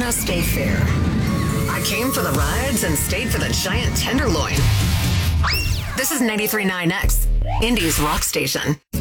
Arizona State Fair. I came for the rides and stayed for the giant tenderloin. This is 93.9X, Indy's rock station.